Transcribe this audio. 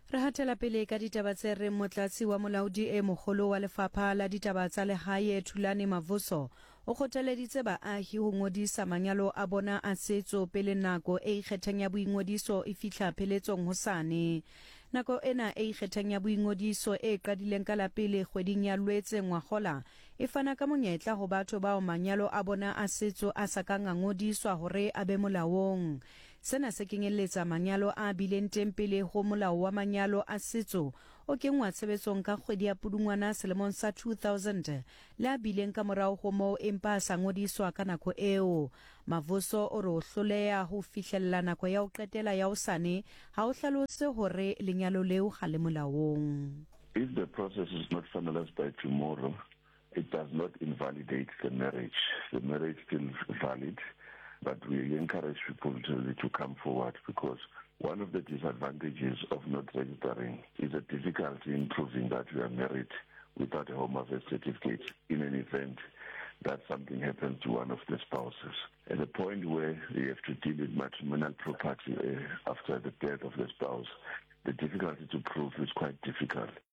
Re hatela pele ka ditaba tse re motlatsi wa molaodi e mogolo wa lefapha la ditaba tsa lehae Thulani Mavuso o kgothaleditse baahi ho ngodisa manyalo a bona a setso pele nako e ikgethang ya boingodiso e fihla pheletsong hosane. Nako ena e ikgethang ya boingodiso e qadileng ka la pele kgweding ya Lwetse ngwagola e fana ka monyetla ho batho bao manyalo a bona a setso a sa kang a ngodiswa hore a be molaong. Sena se kenyeletsa manyalo a bileng teng pele ho molao wa manyalo a setso o kengwa tshebetsong ka kgwedi ya Pudungwana selemong sa 2000 le a bileng ka morao ho moo empa sa ngodiswa ka nako eo. Mavuso o re o hloleha ho fihlella nako ya ho qetela ya hosane ha o hlalose hore lenyalo leo ga le molaong. If the process is not finalized by tomorrow, it does not invalidate the marriage. The marriage is still valid. But we encourage people to come forward because one of the disadvantages of not registering is the difficulty in proving that you are married without a home affairs certificate in an event that something happens to one of the spouses. At the point where you have to deal with matrimonial property after the death of the spouse, the difficulty to prove is quite difficult.